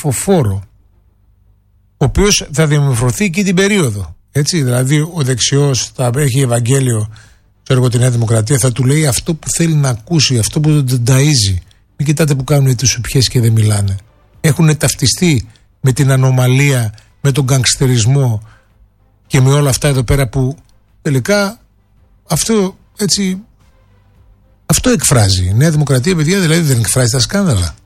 ψηφοφόρο, ο οποίος θα δημοφιληθεί εκεί την περίοδο. Έτσι, δηλαδή ο δεξιός θα έχει Ευαγγέλιο, ξέρω τη Νέα Δημοκρατία, θα του λέει αυτό που θέλει να ακούσει, αυτό που τον ταΐζει. Μην κοιτάτε που κάνουν τις σουπιές και δεν μιλάνε. Έχουν ταυτιστεί με την ανομαλία, με τον γκανγκστερισμό και με όλα αυτά εδώ πέρα που τελικά αυτό έτσι, αυτό εκφράζει. Η Νέα Δημοκρατία, παιδιά, δηλαδή δεν εκφράζει τα σκάνδαλα.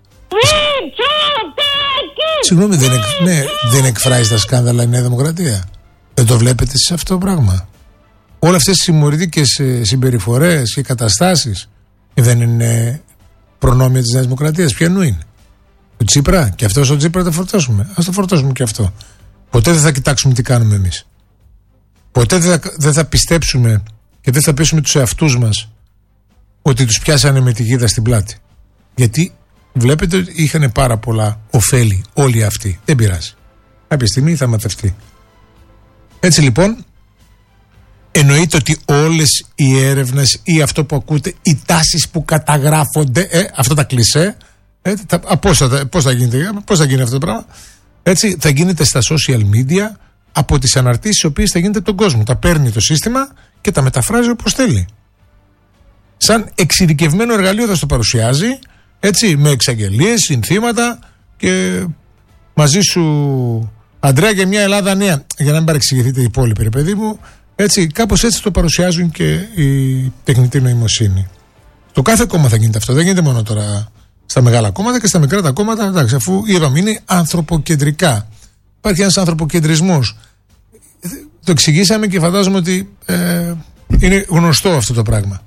Συγγνώμη, δεν εκφράζει τα σκάνδαλα η Νέα Δημοκρατία. Δεν το βλέπετε σε αυτό το πράγμα? Όλες αυτές οι συμμορητικές συμπεριφορές και καταστάσεις δεν είναι προνόμια της Νέας Δημοκρατίας? Ποιανού είναι? Του Τσίπρα? Και αυτός ο Τσίπρα το φορτώσουμε. Ας το φορτώσουμε και αυτό. Ποτέ δεν θα κοιτάξουμε τι κάνουμε εμείς. Ποτέ δεν θα πιστέψουμε και δεν θα πείσουμε τους εαυτούς μας ότι τους πιάσανε με τη γίδα στην πλάτη. Γιατί βλέπετε ότι είχαν πάρα πολλά ωφέλη όλοι αυτοί. Δεν πειράζει. Κάποια στιγμή θα ματευτεί. Έτσι λοιπόν, εννοείται ότι όλες οι έρευνες ή αυτό που ακούτε, οι τάσεις που καταγράφονται, αυτά τα κλισέ, πώς θα γίνει αυτό το πράγμα? Έτσι θα γίνεται στα social media, από τις αναρτήσεις οι οποίες θα γίνεται από τον κόσμο. Τα παίρνει το σύστημα και τα μεταφράζει όπως θέλει. Σαν εξειδικευμένο εργαλείο θα στο παρουσιάζει, έτσι, με εξαγγελίες, συνθήματα και μαζί σου Αντρέα και μια Ελλάδα νέα. Για να μην παρεξηγηθείτε οι υπόλοιποι, ρε παιδί μου, έτσι, κάπως έτσι το παρουσιάζουν και η τεχνητή νοημοσύνη. Το κάθε κόμμα θα γίνεται αυτό. Δεν γίνεται μόνο τώρα στα μεγάλα κόμματα και στα μικρά τα κόμματα. Εντάξει, αφού είπαμε είναι ανθρωποκεντρικά. Υπάρχει ένας ανθρωποκεντρισμός. Το εξηγήσαμε και φαντάζομαι ότι είναι γνωστό αυτό το πράγμα.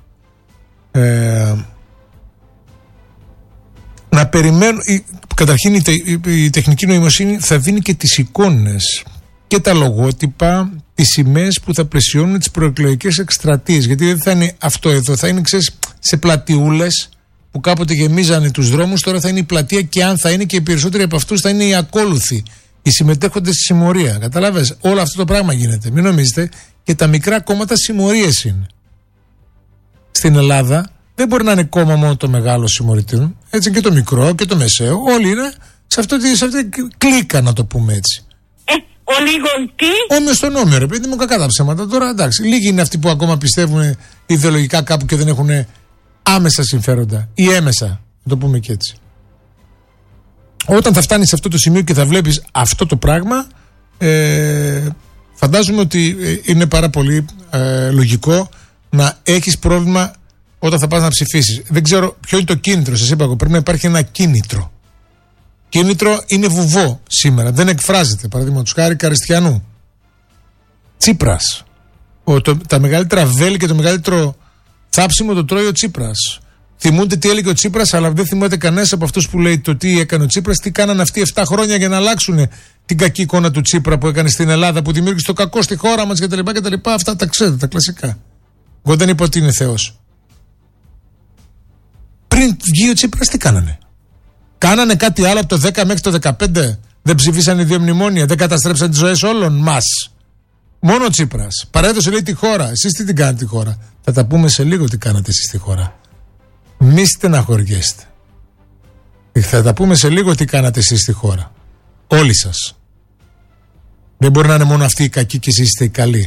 Να περιμένω. Καταρχήν η τεχνική νοημοσύνη θα δίνει και τις εικόνες και τα λογότυπα, τις σημαίες που θα πλαισιώνουν τις προεκλογικές εκστρατείες. Γιατί δεν θα είναι αυτό εδώ, θα είναι, ξέρεις, σε πλατιούλες που κάποτε γεμίζανε τους δρόμους, τώρα θα είναι η πλατεία και αν θα είναι και οι περισσότεροι από αυτούς θα είναι οι ακόλουθοι, οι συμμετέχοντες στη συμμορία. Καταλάβες, όλο αυτό το πράγμα γίνεται. Μην νομίζετε, και τα μικρά κόμματα συμμορίες είναι. Στην Ελλάδα δεν μπορεί να είναι κόμμα μόνο το μεγάλο συμμορητήριο, έτσι και το μικρό και το μεσαίο. Όλοι είναι σε αυτή κλίκα, να το πούμε έτσι. Ο λίγο τι? Όμοιος στον όμοιο, ρε παιδί μου, κακά τα ψέματα. Τώρα εντάξει, λίγοι είναι αυτοί που ακόμα πιστεύουν ιδεολογικά κάπου και δεν έχουν άμεσα συμφέροντα ή έμεσα, να το πούμε και έτσι. Όταν θα φτάνεις σε αυτό το σημείο και θα βλέπεις αυτό το πράγμα, φαντάζομαι ότι είναι πάρα πολύ λογικό να έχεις πρόβλημα όταν θα πας να ψηφίσεις. Δεν ξέρω ποιο είναι το κίνητρο. Σας είπα εγώ, πρέπει να υπάρχει ένα κίνητρο. Κίνητρο είναι βουβό σήμερα. Δεν εκφράζεται. Παραδείγματος χάρη Καριστιανού. Τσίπρας. Τα μεγαλύτερα βέλη και το μεγαλύτερο θάψιμο το τρώει ο Τσίπρας. Θυμούνται τι έλεγε ο Τσίπρας, αλλά δεν θυμάται κανένας από αυτούς που λέει το τι έκανε ο Τσίπρας, τι κάνανε αυτοί 7 χρόνια για να αλλάξουν την κακή εικόνα του Τσίπρα που έκανε στην Ελλάδα, που δημιούργησε το κακό στη χώρα μας κτλ. Αυτά τα ξέρετε, τα κλασικά. Εγώ δεν είπα ότι είναι Θεός. Πριν βγει ο Τσίπρας, τι κάνανε? Κάνανε κάτι άλλο από το 10 μέχρι το 15? Δεν ψηφίσανε 2 μνημόνια? Δεν καταστρέψαν τις ζωές όλων μας? Μόνο ο Τσίπρας παρέδωσε, λέει, τη χώρα. Εσείς τι την κάνετε τη χώρα? Θα τα πούμε σε λίγο τι κάνατε εσείς στη χώρα. Μη στεναχωριέστε. Θα τα πούμε σε λίγο τι κάνατε εσείς στη χώρα. Όλοι σας. Δεν μπορεί να είναι μόνο αυτοί οι κακοί και εσείς είστε οι καλοί.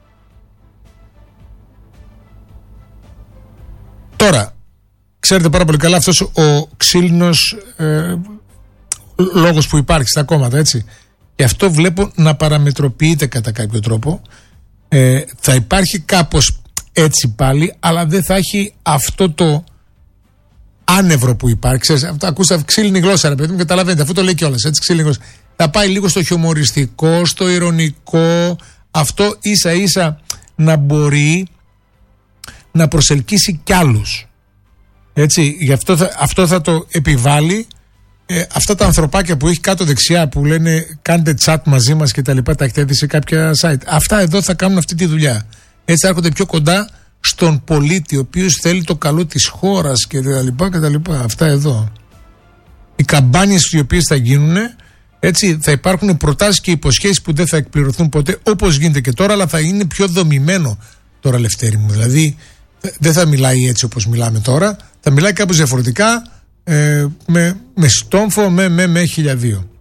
Τώρα, ξέρετε πάρα πολύ καλά αυτός ο ξύλινος λόγος που υπάρχει στα κόμματα, έτσι. Και αυτό βλέπω να παραμετροποιείται κατά κάποιο τρόπο. Θα υπάρχει κάπως έτσι πάλι, αλλά δεν θα έχει αυτό το άνευρο που υπάρχει. Ξέρεις, ακούστε ξύλινη γλώσσα, ρε παιδί μου, καταλαβαίνετε, αφού το λέει κιόλας, έτσι, ξύλινη γλώσσα. Θα πάει λίγο στο χιουμοριστικό, στο ειρωνικό, αυτό ίσα ίσα να μπορεί να προσελκύσει κι άλλους. Έτσι, γι' αυτό θα το επιβάλλει. Αυτά τα ανθρωπάκια που έχει κάτω δεξιά που λένε κάντε chat μαζί μας και τα λοιπά, τα έχετε δει σε κάποια site. Αυτά εδώ θα κάνουν αυτή τη δουλειά. Έτσι έρχονται πιο κοντά στον πολίτη, ο οποίος θέλει το καλό της χώρας και τα λοιπά. Αυτά εδώ. Οι καμπάνιες οι οποίες θα γίνουν, έτσι, θα υπάρχουν προτάσεις και υποσχέσεις που δεν θα εκπληρωθούν ποτέ, όπως γίνεται και τώρα, αλλά θα είναι πιο δομημένο τώρα, Λευτέρη μου. Δεν θα μιλάει έτσι όπως μιλάμε τώρα, θα μιλάει κάπως διαφορετικά, με στόμφο, με 1002.